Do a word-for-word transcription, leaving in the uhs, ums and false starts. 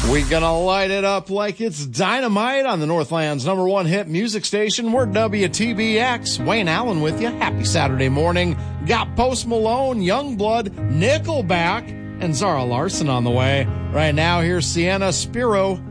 We gonna light it up like it's dynamite on the Northland's number one hit music station. We're W T B X. Wayne Allen with you. Happy Saturday morning. Got Post Malone, Youngblood, Nickelback, and Zara Larson on the way. Right now, here's Sienna Spiro,